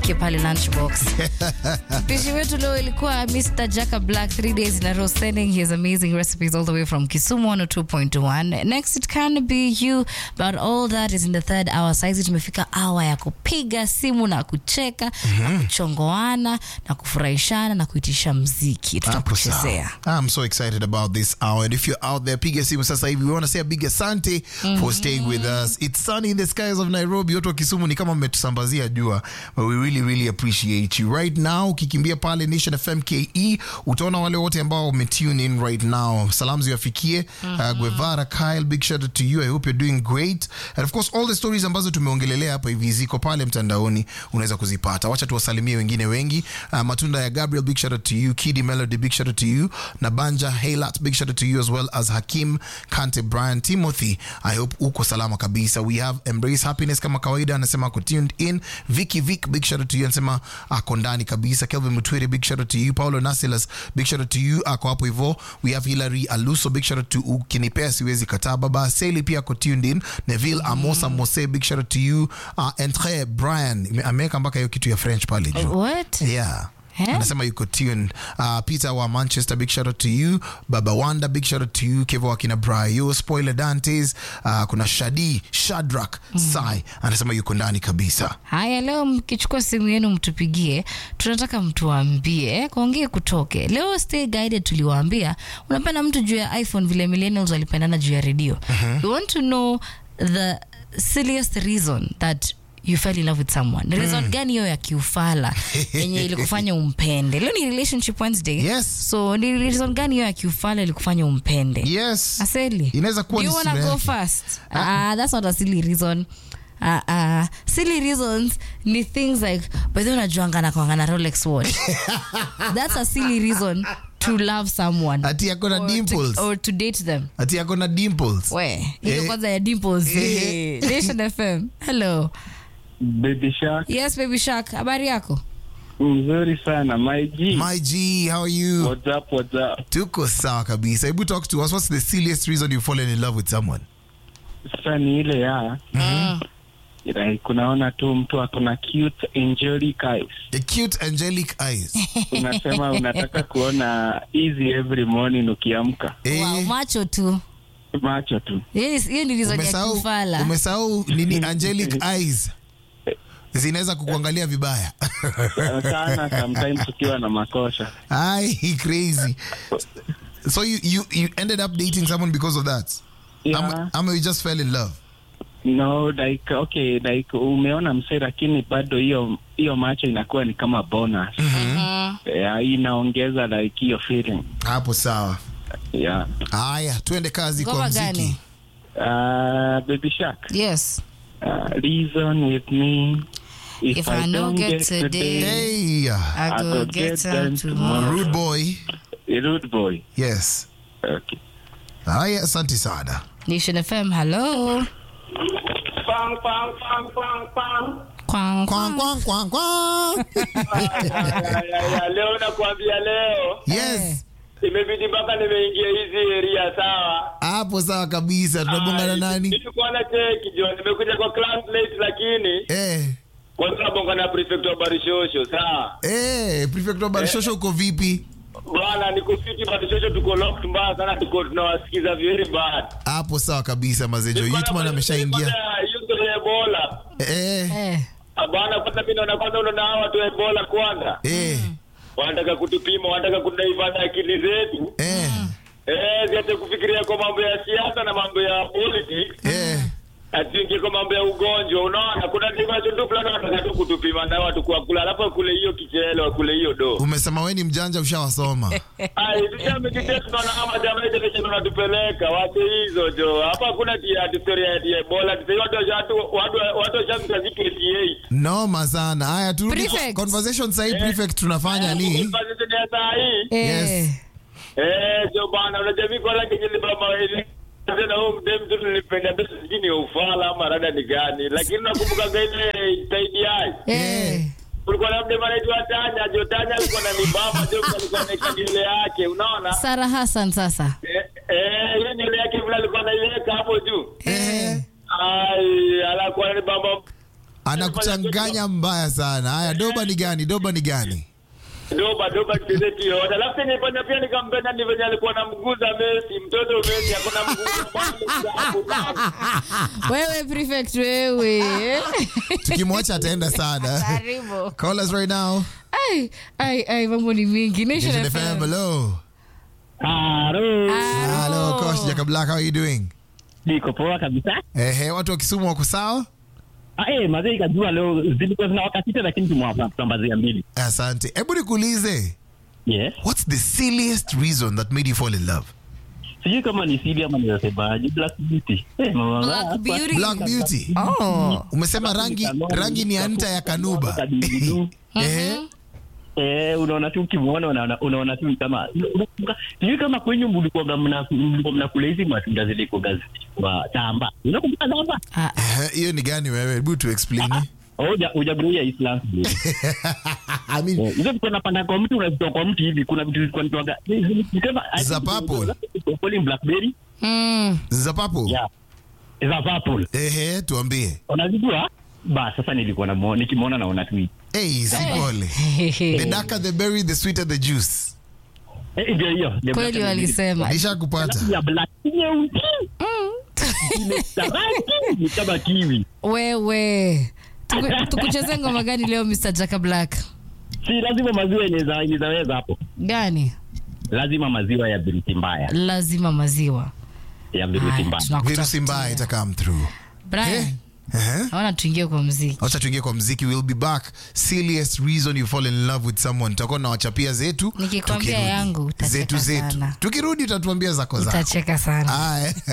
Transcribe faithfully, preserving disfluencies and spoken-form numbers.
tupikie pale lunchbox. Pishi wetu leo ilikuwa Mister Jaka Black, three days in a row, sending his amazing recipes all the way from Kisumu one oh two point one. Next it can be you, but all that is in the third hour. Saizi tumefika hour ya kupiga simu na kucheka, mm-hmm. na kuchongoana na kufurahishana na kuitisha mziki. Tutakuchezea. I'm so excited about this hour, and if you're out there, piga simu sasa hivi. We want to say a big asante mm-hmm. for staying with us. It's sunny in the skies of Nairobi. Watu wa Kisumu ni kama mmetusambazia jua, but we really really appreciate you. Right now ukikimbia pale Nation F M K E, utaona wale wote ambao umetune in right now. Salamu ziwafikie mm-hmm. uh, Guevara Kyle, big shout out to you. I hope you're doing great, and of course all the stories ambazo tumeongelelea hapa hivi ziko pale mtandaoni, unaweza kuzipata. Wacha tuwasalimie wengine wengi. uh, Matunda ya Gabriel, big shout out to you. Kidi Melody, big shout out to you. Nabanja Haylat, big shout out to you, as well as Hakim Kante, Brian Timothy. I hope uko salama kabisa. We have Embrace Happiness kama kawaida, anasema ako tuned in. Vicky Vic, big shout out to you, anasema ako ndani kabisa. Kelvin Mutwiri, big shout out to you. Paulo Nasilas, big shout out to you, ako hapo hivyo. We have Hilary Aluso, big shout out to ukinipea siwezi kataa. Baba Sally pia ako tuned in. Neville Amosa Mose, big shout out to you. uh, Entre Brian ameweka mpaka hiyo kitu ya French pale juu. What? Yeah. Huh? Anasema yuko tuned. uh, Peter wa Manchester, big shout out to you. Baba Wanda, big shout out to you. Kevo wakina Brayo, Spoiler Dantes, uh, kuna Shadi Shadrack mm. Sai anasema yuko ndani kabisa. Haya, leo mkichukua simu yenu mtupigie, tunataka mtuambie kuongee kutoke. Leo Stay Guided tuliwaambia unapenda mtu juu ya iPhone vile millennials walipendana juu ya radio. Uh-huh. We want to know the silliest reason that you fell in love with someone. Reason mm. gani hiyo ya kiufala yenye ilikufanya umpende? Leo ni Relationship Wednesday. Yes. So ni reason gani hiyo ya kiufala ilikufanya umpende? Yes. Aseli. Inaweza kuwa ni. Do you wanna go first? Ah, uh, that's not a silly reason. Uh, uh, silly reasons ni things like but then unajuanga na kuangana Rolex watch. That's a silly reason to love someone. Ati yako na dimples. To, or to date them. Ati yako na dimples. We, iko kwanza ya dimples. Eh. Nation F M. Hello. Baby Shark. Yes, Baby Shark. Habari yako? Mzuri sana, my G. My G, how are you? What's up, what's up? Tuko sawa kabisa. Hebu talk to us. What's the silliest reason you've fallen in love with someone? Sasa ni ile ya. Mm. Ila kunaona tu mtu akona cute angelic eyes. The cute angelic eyes. Unasema unataka kuona easy every morning ukiamka. Eh. Wow, macho tu. Macho tu. Yes, hiyo ni reason ya kufala. Umesahau nini angelic eyes? Zinaweza kukuangalia vibaya. Sana sometimes ukiwa na makosa. Ai, crazy. So you, you you ended up dating someone because of that? Yeah. Ama you just fell in love? No, like okay, like umeona msee lakini bado hiyo hiyo macho inakuwa ni kama bonus. Mhm. Yeah, inaongeza like hiyo feeling. Hapo sawa. Yeah. Haya, tuende kazi kwa muziki. Uh, Baby Shark. Yes. Uh, reason with me. If, If I, I don't get get today, Hey, I I go go get get them them tomorrow. rude boy. A rude boy. Yes. Okay. Haya, asante sana. Nation F M, hello. Pang, pang, pang, pang, pang. Kwang, Kwang kwang kwang kwang. Leo nakwambia leo. Yes. Imebidi mpaka nimeingia hizi area sawa. Hapo sawa kabisa. Tunabongana nani? Nilikuwa na cheki John, nimekuja kwa classmate lakini Eh. kwa sababu na prefect wa Barishosho sawa. Eh, prefect wa Barishosho uko vipi? Bwana nikufiti Barishosho tuko locked mbaya sana, tuko tunawasikiza very bad. Hapo sawa kabisa mazejo. Youthman ameshaingia. Yuko ya Ebola. Eh. Eh. Bwana kwanza mimi naona kwanza unaona hawa watu wa Ebola kwanza. Eh. Wanataka kutupima, wanataka kudaivana akili zetu. Eh. Eh, ziache kufikiria kwa mambo ya siasa na mambo ya politics. Eh. Ati kwa mambo ya ugonjwa, unaona kuna divacho tu fulani wanataka tu kutupima na watu kwa kula, alafu kule hiyo kichele wa kule hiyo do. Umesema wewe ni mjanja usshawasoma. Ai, tutamekitete tunaona kama jamaa yetu tunatupeleka, wache hizo jo. Hapa kuna tia historia ya Ebola, sasa watu watu watu watu washamka zitu eighty-eight. Noma sana. Haya turudi conversation sahi prefect tunafanya ni. Conversation ya sahi. Yes. Eh, jo bana, unajua mimi kwa lakini ni baba wewe. Sasa huo mdem tu nilipenda basi sijini ya ufala ama rada ni gani, lakini nakumbuka ile Saidi Ai. Eh. Kulikuwa na mdem anaitwa Tanya, jo Tanya alikuwa na nibamba, jo alikuwa na kidole yake, unaona? Sarah Hassan sasa. Eh, eh, yeye nywele yake vile alikuwa anaiweka hapo juu. Eh. Ai, alikuwa ni bamba Anakuchanganya mbaya sana. Haya, doba ni gani? Doba ni gani? Doba doba kizeti yo. Alafu nilifanya pia nikampenda ni venye alikuwa anamguza Messi, mtoto Messi hakuna mguza. Wewe prefect wewe. Tukimwacha ataenda sana. Karibu. Call us right now. Ai, ai, ai, mambo ni mingi. Nation Nation F F M, M. hello. Haro. Hello, Coach Jaka Black, how are you doing? Niko poa kabisa. Ehe, watu wa Kisumu wako sawa? Ah eh, mazee ikajua leo zilikuwa zina wakati tena lakini tumewapa tutambazia mbili. Asante. Hebu nikuulize. Yes. What's the silliest reason that made you fall in love? Sijui kama ni silly ama ni semaji Black Beauty. Eh, mama. Black Beauty. Black Beauty. Oh. Umesema rangi rangi ni anta ya Kanuba. Ehe. Eh, unaona tu ukimuona unaona unaona tu kama sijui kama kwenye mlikuwa mna mnakula hizi matunda zile kwa gazi kwa tamba. Unakumbuka tamba? Ah, Ehe, hiyo ni gani wewe? Hebu tu explain. Hoja hoja bro ya Islam. I mean, Hizo vitu unapanda kwa mtu unazitoa kwa mti hivi kuna vitu zilikuwa nitoaga. za purple. Purple blackberry. mm. Za purple. Yeah. Za purple. Ehe, tuambie. Unazijua? Ba sasa nilikuwa na nikimwona naona tu. Hey, sipole. The darker the berry, the sweeter the juice. Eh, ndio hiyo. Kweli walisema. Nisha kupata. Ya black nyeusi. Ile tarangi ni kama kiwi. Wewe. Tuku- Tukucheze ngoma gani leo Mister Jaka Black? Si lazima maziwa inaweza inaweza hapo. Gani? Lazima maziwa ya virusi mbaya. Lazima maziwa. Ya virusi Haya, mbaya. tunakutafutia. Virusi mbaya ita come through. Brian, Eh? Ehe. naona tuingie kwa muziki. Acha tuingie kwa muziki. We'll be back. Silliest reason you fall in love with someone. Tutakuwa na wachapia zetu. Nikikwambia Tukirudi. yangu, utacheka zetu zetu. sana. Tukirudi utatuambia zako zako. Utacheka sana. Haya.